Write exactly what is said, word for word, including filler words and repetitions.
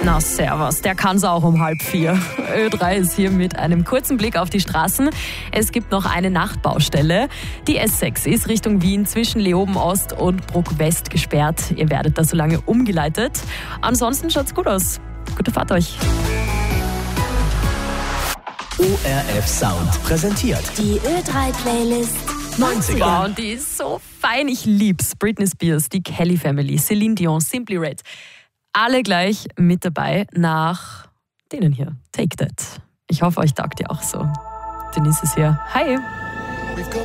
Na servus, der kann's auch um halb vier. Ö drei ist hier mit einem kurzen Blick auf die Straßen. Es gibt noch eine Nachtbaustelle. Die S sechs ist Richtung Wien zwischen Leoben Ost und Bruck West gesperrt. Ihr werdet da so lange umgeleitet. Ansonsten schaut's gut aus. Gute Fahrt euch. O R F Sound präsentiert Die Ö drei Playlist neunziger. Wow, und die ist so fein, ich lieb's. Britney Spears, die Kelly Family, Celine Dion, Simply Red. Alle gleich mit dabei nach denen hier. Take That. Ich hoffe, euch taugt ihr auch so. Denise ist hier. Hi.